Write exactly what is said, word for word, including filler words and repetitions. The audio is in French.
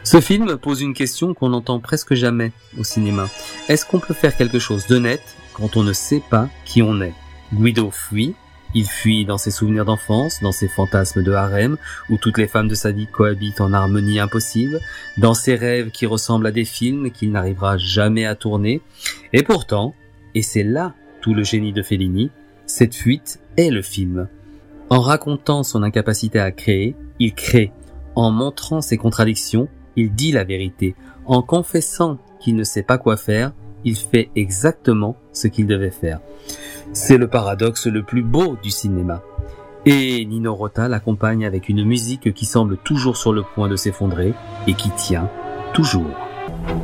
Ce film pose une question qu'on n'entend presque jamais au cinéma. Est-ce qu'on peut faire quelque chose d'honnête quand on ne sait pas qui on est? Guido fuit. Il fuit dans ses souvenirs d'enfance, dans ses fantasmes de harem, où toutes les femmes de sa vie cohabitent en harmonie impossible, dans ses rêves qui ressemblent à des films qu'il n'arrivera jamais à tourner. Et pourtant, et c'est là tout le génie de Fellini, cette fuite est le film. En racontant son incapacité à créer, il crée. En montrant ses contradictions, il dit la vérité. En confessant qu'il ne sait pas quoi faire, il fait exactement ce qu'il devait faire. C'est le paradoxe le plus beau du cinéma. Et Nino Rota l'accompagne avec une musique qui semble toujours sur le point de s'effondrer et qui tient toujours.